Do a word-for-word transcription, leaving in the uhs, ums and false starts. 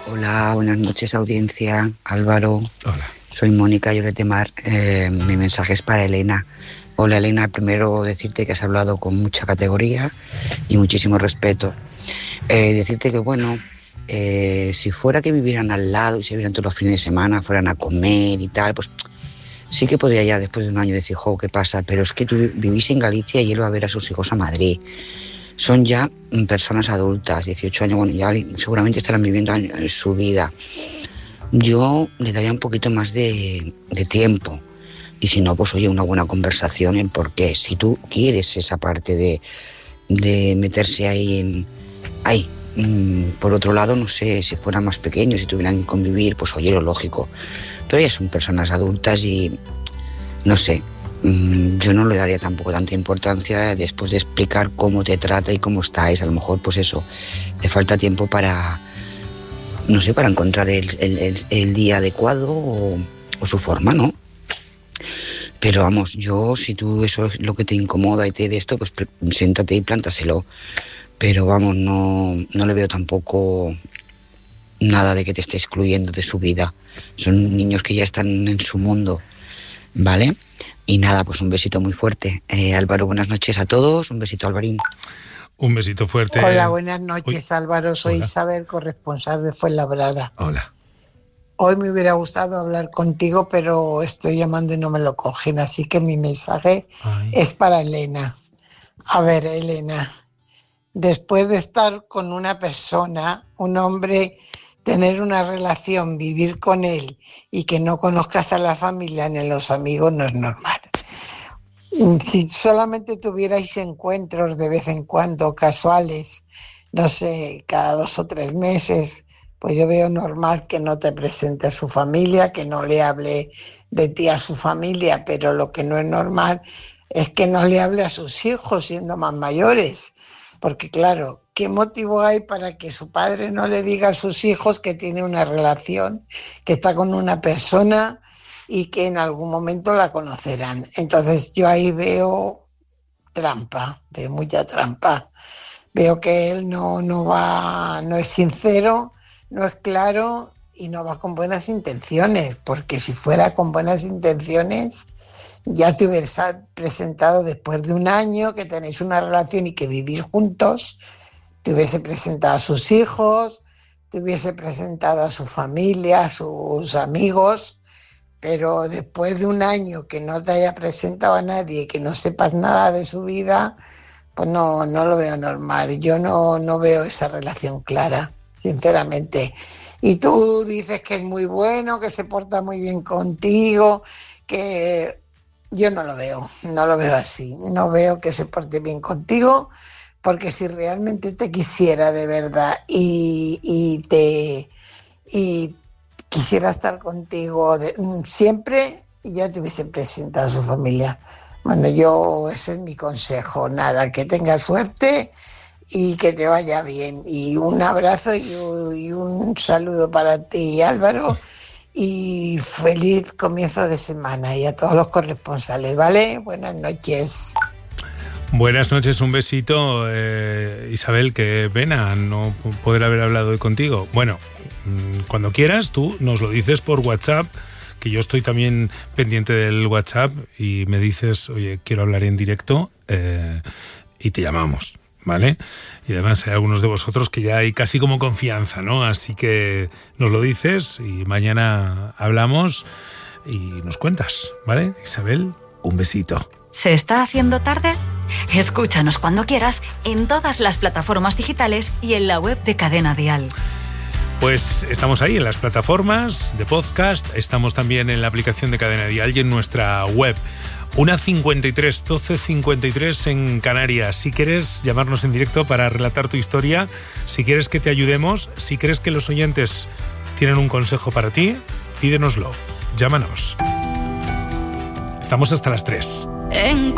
Hola, buenas noches, audiencia. Álvaro. Hola. Soy Mónica Lloret-de-Mar. Eh, mi mensaje es para Elena. Hola, Elena. Primero decirte que has hablado con mucha categoría y muchísimo respeto. Eh, decirte que, bueno, eh, si fuera que vivieran al lado y se vieran todos los fines de semana, fueran a comer y tal, pues sí que podría ya después de un año decir, jo, ¿qué pasa? Pero es que tú vivís en Galicia y él va a ver a sus hijos a Madrid. Son ya personas adultas, dieciocho años, bueno, ya seguramente estarán viviendo en su vida. Yo le daría un poquito más de, de tiempo. Y si no, pues oye, una buena conversación en por qué. Si tú quieres esa parte de, de meterse ahí en... Ahí. Por otro lado, no sé, si fueran más pequeños y tuvieran que convivir, pues oye, lo lógico. Pero ya son personas adultas y no sé, yo no le daría tampoco tanta importancia después de explicar cómo te trata y cómo estáis. A lo mejor, pues eso, le falta tiempo para, no sé, para encontrar el, el, el, el día adecuado o, o su forma, ¿no? Pero vamos, yo, si tú eso es lo que te incomoda y te de esto, pues siéntate y plántaselo. Pero vamos, no, no le veo tampoco nada de que te esté excluyendo de su vida. Son niños que ya están en su mundo, ¿vale? Y nada, pues un besito muy fuerte. Eh, Álvaro, buenas noches a todos. Un besito, Alvarín. Un besito fuerte. Hola, buenas noches, Uy. Álvaro. Soy Hola. Isabel, corresponsal de Fuenlabrada. Hola. Hoy me hubiera gustado hablar contigo, pero estoy llamando y no me lo cogen, así que mi mensaje Ay. es para Elena. A ver, Elena, después de estar con una persona, un hombre, tener una relación, vivir con él y que no conozcas a la familia ni a los amigos no es normal. Si solamente tuvierais encuentros de vez en cuando casuales, no sé, cada dos o tres meses, pues yo veo normal que no te presente a su familia, que no le hable de ti a su familia, pero lo que no es normal es que no le hable a sus hijos siendo más mayores. Porque claro, ¿qué motivo hay para que su padre no le diga a sus hijos que tiene una relación, que está con una persona y que en algún momento la conocerán? Entonces yo ahí veo trampa, veo mucha trampa. Veo que él no, no va, no es sincero, no es claro y no va con buenas intenciones, porque si fuera con buenas intenciones ya te hubieras presentado después de un año que tenéis una relación y que vivís juntos, te hubiese presentado a sus hijos, te hubiese presentado a su familia, a sus amigos, pero después de un año que no te haya presentado a nadie, que no sepas nada de su vida, pues no, no lo veo normal. Yo no, no veo esa relación clara, sinceramente. Y tú dices que es muy bueno, que se porta muy bien contigo, que yo no lo veo, no lo veo así. No veo que se porte bien contigo, porque si realmente te quisiera de verdad y, y te y quisiera estar contigo de, siempre, ya te hubiese presentado a su familia. Bueno, yo, ese es mi consejo. Nada, que tengas suerte y que te vaya bien. Y un abrazo y un, y un saludo para ti, Álvaro, y feliz comienzo de semana y a todos los corresponsales, ¿vale? Buenas noches. Buenas noches, un besito. Eh, Isabel, qué pena no poder haber hablado hoy contigo. Bueno, cuando quieras tú nos lo dices por WhatsApp, que yo estoy también pendiente del WhatsApp, y me dices, oye, quiero hablar en directo, eh, y te llamamos, ¿vale? Y además hay algunos de vosotros que ya hay casi como confianza, ¿no? Así que nos lo dices y mañana hablamos y nos cuentas, ¿vale? Isabel, un besito. ¿Se está haciendo tarde? Escúchanos cuando quieras en todas las plataformas digitales y en la web de Cadena Dial. Pues estamos ahí en las plataformas de podcast, estamos también en la aplicación de Cadena Dial y en nuestra web. una cincuenta y tres, doce cincuenta y tres en Canarias. Si quieres llamarnos en directo para relatar tu historia, si quieres que te ayudemos, si crees que los oyentes tienen un consejo para ti, pídenoslo. Llámanos. Estamos hasta las tres. En